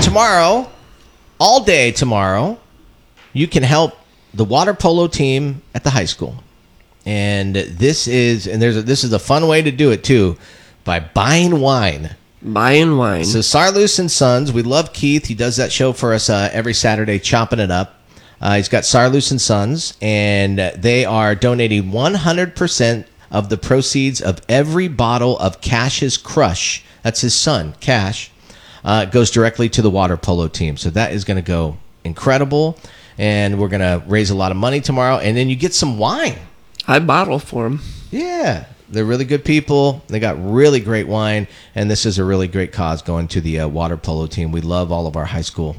tomorrow, all day tomorrow, you can help the water polo team at the high school. And this is a fun way to do it too, by buying wine. Buying wine. So Sarloos and Sons, we love Keith. He does that show for us every Saturday, Chopping It Up. He's got Sarloos and Sons, and they are donating 100% of the proceeds of every bottle of Cash's Crush. That's his son, Cash. Goes directly to the water polo team. So that is going to go incredible, and we're going to raise a lot of money tomorrow, and then you get some wine. I bottle for them. Yeah, they're really good people. They got really great wine, and this is a really great cause going to the water polo team. We love all of our high school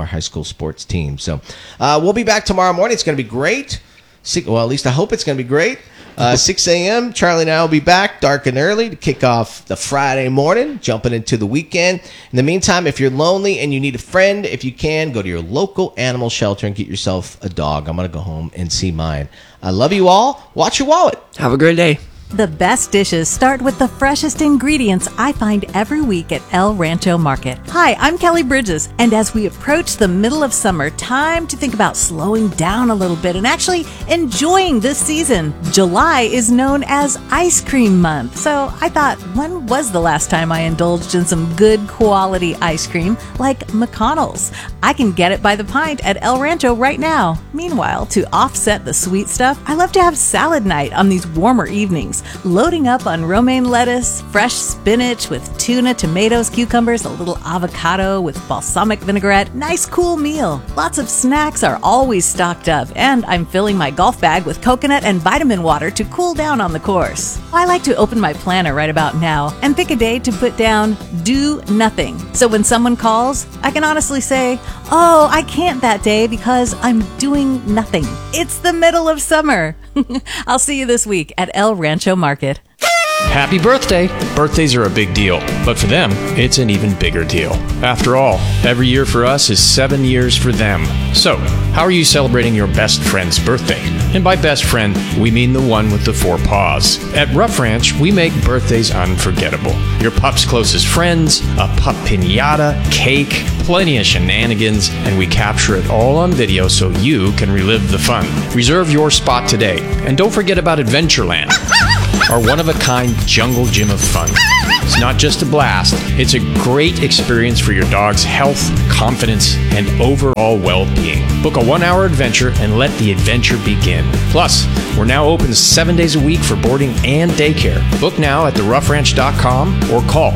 sports teams. So we'll be back tomorrow morning. It's going to be great. Well, at least I hope it's going to be great. 6 a.m., Charlie and I will be back dark and early to kick off the Friday morning, jumping into the weekend. In the meantime, if you're lonely and you need a friend, if you can, go to your local animal shelter and get yourself a dog. I'm going to go home and see mine. I love you all. Watch your wallet. Have a great day. The best dishes start with the freshest ingredients I find every week at El Rancho Market. Hi, I'm Kelly Bridges, and as we approach the middle of summer, time to think about slowing down a little bit and actually enjoying this season. July is known as Ice Cream Month, so I thought, when was the last time I indulged in some good quality ice cream like McConnell's? I can get it by the pint at El Rancho right now. Meanwhile, to offset the sweet stuff, I love to have salad night on these warmer evenings. Loading up on romaine lettuce, fresh spinach with tuna, tomatoes, cucumbers, a little avocado with balsamic vinaigrette. Nice cool meal. Lots of snacks are always stocked up, and I'm filling my golf bag with coconut and vitamin water to cool down on the course. I like to open my planner right about now and pick a day to put down do nothing. So when someone calls, I can honestly say, oh, I can't that day because I'm doing nothing. It's the middle of summer. I'll see you this week at El Rancho Market. Happy birthday! Birthdays are a big deal, but for them, it's an even bigger deal. After all, every year for us is 7 years for them. So, how are you celebrating your best friend's birthday? And by best friend, we mean the one with the 4 paws. At Rough Ranch, we make birthdays unforgettable. Your pup's closest friends, a pup piñata, cake, plenty of shenanigans, and we capture it all on video so you can relive the fun. Reserve your spot today, and don't forget about Adventureland, our one-of-a-kind jungle gym of fun. It's not just a blast, it's a great experience for your dog's health, confidence, and overall well-being. Book a 1-hour adventure and let the adventure begin. Plus, we're now open 7 days a week for boarding and daycare. Book now at theroughranch.com or call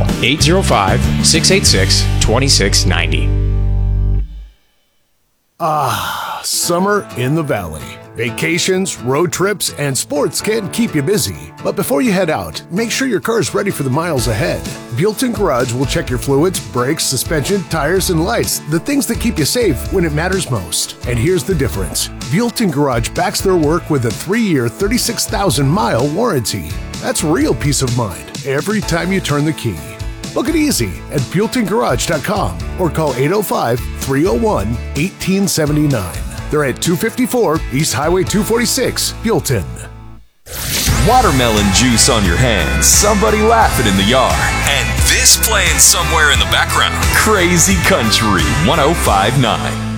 805-686-2690. Summer in the Valley. Vacations, road trips, and sports can keep you busy. But before you head out, make sure your car is ready for the miles ahead. Built-In Garage will check your fluids, brakes, suspension, tires, and lights, the things that keep you safe when it matters most. And here's the difference. Built-In Garage backs their work with a 3-year, 36,000-mile warranty. That's real peace of mind every time you turn the key. Book it easy at builtingarage.com or call 805-301-1879. They're at 254 East Highway 246, Buellton. Watermelon juice on your hands, somebody laughing in the yard, and this playing somewhere in the background. Crazy Country 105.9.